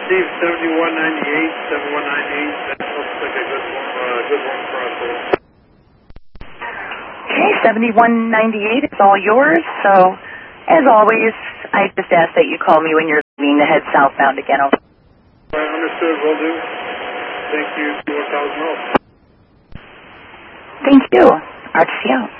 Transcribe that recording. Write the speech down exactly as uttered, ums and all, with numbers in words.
Steve, seventy-one ninety-eight, seventy-one ninety-eight, that looks like a good one, uh, good one for us. Okay, seventy-one ninety-eight is all yours, so as always, I just ask that you call me when you're leaving to head southbound again. All right, understood, will do. Thank you, two one thousand. Thank you. R T C out.